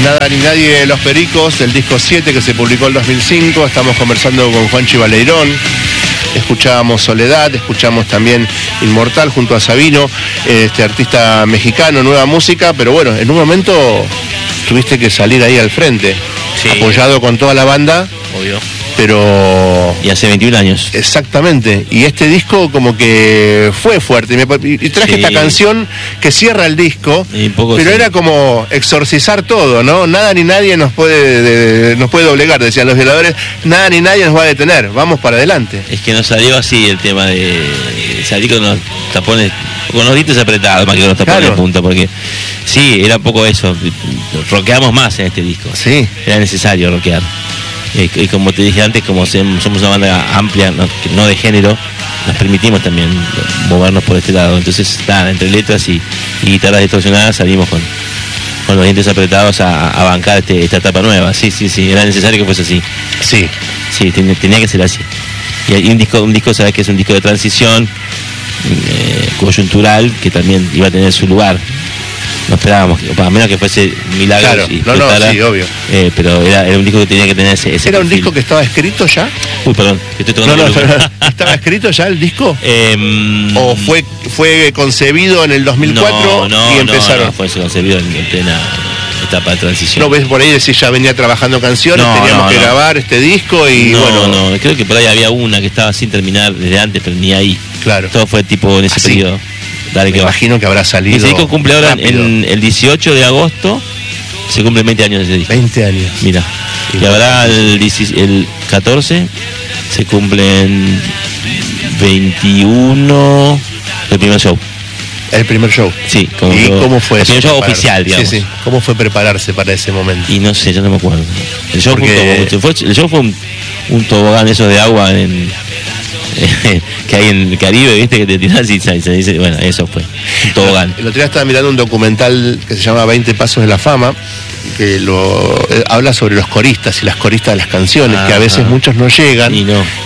Nada ni Nadie de Los Pericos, del disco 7 que se publicó en 2005. Estamos conversando con Juanchi Baleirón. Escuchábamos Soledad, escuchamos también Inmortal junto a Sabino, este artista mexicano, nueva música, pero bueno, en un momento tuviste que salir ahí al frente, sí, apoyado con toda la banda. Obvio. Pero... Y hace 21 años. Exactamente. Y este disco como que fue fuerte. Y traje esta canción que cierra el disco, pero era como exorcizar todo, ¿no? Nada ni nadie nos puede doblegar, decían los violadores. Nada ni nadie nos va a detener. Vamos para adelante. Es que nos salió así el tema de salir con los tapones, con los dientes apretados, más que con los tapones de punta, porque sí, era un poco eso. Rockeamos más en este disco. Sí. Era necesario rockear. Y como te dije antes, como somos una banda amplia, no de género, nos permitimos también movernos por este lado. Entonces, nada, entre letras y guitarras distorsionadas salimos con los dientes apretados a bancar esta etapa nueva. Sí, era necesario que fuese así. Sí, tenía que ser así. Y hay un disco, sabes que es un disco de transición, coyuntural, que también iba a tener su lugar. No esperábamos, a menos que fuese milagro. Claro, no, sí, obvio. Pero era un disco que tenía que tener ese ¿Era un disco que estaba escrito ya? Uy, perdón, que estoy tocando. ¿Estaba escrito ya el disco? ¿O fue concebido en el 2004 y empezaron? No, fue concebido en plena etapa de transición. No, ves por ahí decir ya venía trabajando canciones, teníamos que grabar este disco y No, creo que por ahí había una que estaba sin terminar desde antes, pero ni ahí. Claro. Todo fue tipo en ese periodo. Me imagino que habrá salido. Ese disco cumple ahora en el 18 de agosto, se cumplen 20 años de ese disco. 20 años. Mira. Y ahora el 14 se cumplen 21 el primer show. El primer show. Sí. ¿Y cómo fue el primer show oficial, digamos. Sí. ¿Cómo fue prepararse para ese momento? Y no sé, yo no me acuerdo. El show fue un tobogán esos de agua que hay en el Caribe, viste, que te tiras y se dice, bueno, eso fue un tobogán. El otro día estaba mirando un documental que se llama 20 Pasos de la Fama, que habla sobre los coristas y las coristas de las canciones, que a veces muchos no llegan,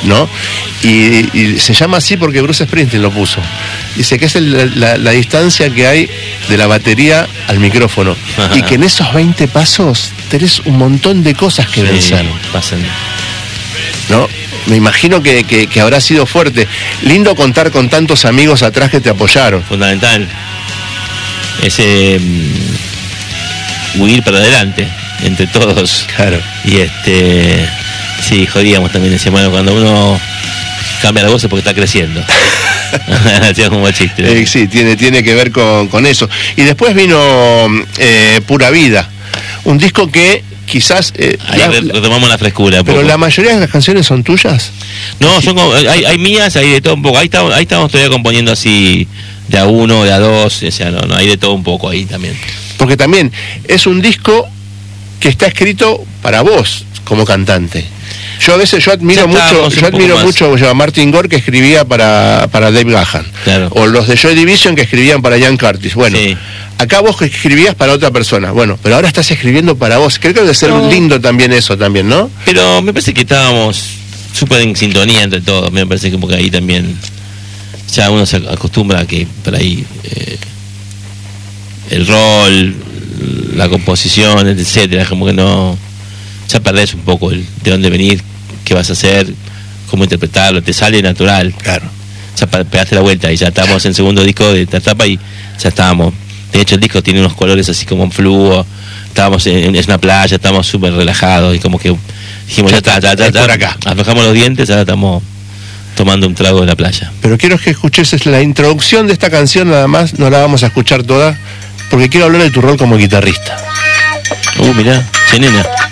y se llama así porque Bruce Springsteen lo puso. Dice que es la distancia que hay de la batería al micrófono, y que en esos 20 pasos tenés un montón de cosas que vencer. Pasan. ¿No? Me imagino que habrá sido fuerte. Lindo contar con tantos amigos atrás que te apoyaron. Fundamental. Ese huir para adelante entre todos. Claro. Y sí, jodíamos también, decíamos, bueno, cuando uno cambia la voz es porque está creciendo. Hacía como chiste. Sí, tiene que ver con eso. Y después vino Pura Vida, un disco que quizás ahí retomamos la frescura. Pero la mayoría de las canciones son tuyas. No, hay mías, hay de todo un poco. Ahí estamos todavía componiendo así de a uno, de a dos, o sea, no hay de todo un poco ahí también. Porque también es un disco que está escrito para vos como cantante. Yo a veces admiro mucho a Martin Gore, que escribía para Dave Gahan, o los de Joy Division, que escribían para Ian Curtis. Bueno, acá vos que escribías para otra persona. Bueno, pero ahora estás escribiendo para vos. Creo que debe ser lindo también eso también, ¿no? Pero me parece que estábamos súper en sintonía entre todos. Me parece que porque ahí también ya uno se acostumbra a que por ahí el rol, la composición, etcétera, como que no, ya perdés un poco de dónde venir, qué vas a hacer, cómo interpretarlo, te sale natural. Claro. Ya pegaste la vuelta y ya estamos en el segundo disco de esta etapa y ya estábamos. De hecho el disco tiene unos colores así como en flujo, estábamos en una playa, estábamos súper relajados y como que dijimos ya por acá. Aflojamos los dientes, ahora estamos tomando un trago de la playa. Pero quiero que escuches la introducción de esta canción, nada más, no la vamos a escuchar toda, porque quiero hablar de tu rol como guitarrista. Mirá, che nena.